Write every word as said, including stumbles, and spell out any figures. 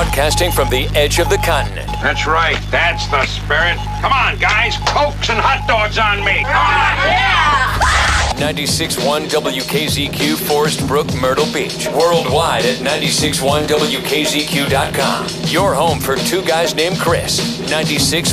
broadcasting from the edge of the continent. That's right. That's the spirit. Come on, guys. Cokes and hot dogs on me. Come on. Yeah! ninety-six point one W K Z Q, Forest Brook, Myrtle Beach. Worldwide at ninety-six point one W K Z Q dot com. Your home for two guys named Chris. ninety-six